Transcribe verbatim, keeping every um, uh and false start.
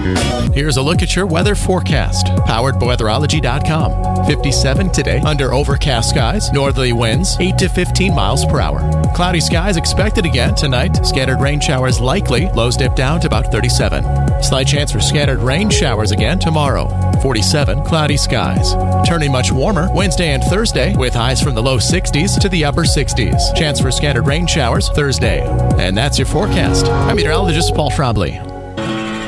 Here's a look at your weather forecast, powered by weatherology dot com. fifty-seven today, under overcast skies, northerly winds, eight to fifteen miles per hour. Cloudy skies expected again tonight. Scattered rain showers likely, lows dip down to about thirty-seven. Slight chance for scattered rain showers again tomorrow. forty-seven, cloudy skies. Turning much warmer Wednesday and Thursday, with highs from the low sixties to the upper sixties. Chance for scattered rain showers Thursday. And that's your forecast. I'm meteorologist Paul Trombley.